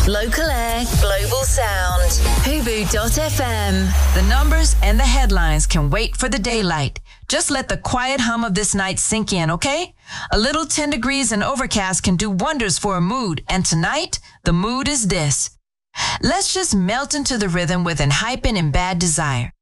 Local air, global sound. Hubu.fm. The numbers and the headlines can wait for the daylight. Just let the quiet hum of this night sink in, okay? A little 10 degrees and overcast can do wonders for a mood, and tonight, the mood is this. Let's just melt into the rhythm with an hyping and bad desire.